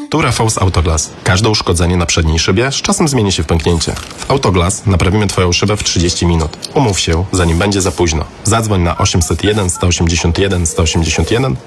Tu Rafał z Autoglas. Każde uszkodzenie na przedniej szybie z czasem zmieni się w pęknięcie. W Autoglas naprawimy Twoją szybę w 30 minut. Umów się, zanim będzie za późno. Zadzwoń na 801 181 181